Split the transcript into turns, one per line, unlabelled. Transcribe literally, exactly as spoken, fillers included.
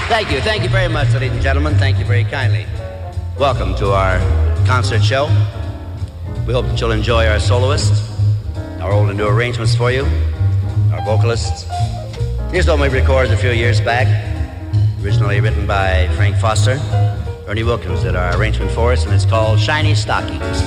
Thank you. Thank you very much, ladies and gentlemen. Thank you very kindly. Welcome to our concert show. We hope that you'll enjoy our soloists, our old and new arrangements for you, our vocalists. Here's one we recorded a few years back, originally written by Frank Foster. Ernie Wilkins did our arrangement for us, and it's called Shiny Stockings.